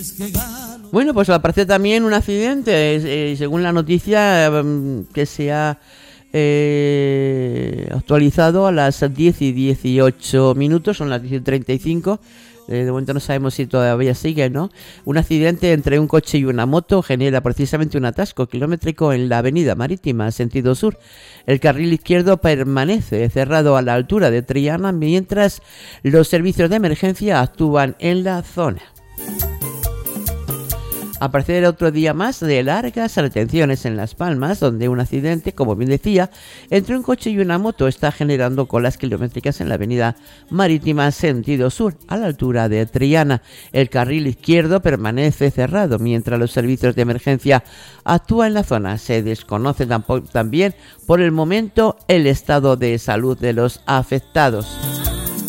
Bueno, pues apareció también un accidente, según la noticia que se ha actualizado a las 10:18, son las 10:35. De momento no sabemos si todavía sigue, ¿no? Un accidente entre un coche y una moto genera precisamente un atasco kilométrico en la avenida Marítima, sentido sur. El carril izquierdo permanece cerrado a la altura de Triana mientras los servicios de emergencia actúan en la zona. Aparecer otro día más de largas retenciones en Las Palmas, donde un accidente, como bien decía, entre un coche y una moto está generando colas kilométricas en la avenida Marítima sentido sur, a la altura de Triana. El carril izquierdo permanece cerrado mientras los servicios de emergencia actúan en la zona. Se desconoce también por el momento el estado de salud de los afectados.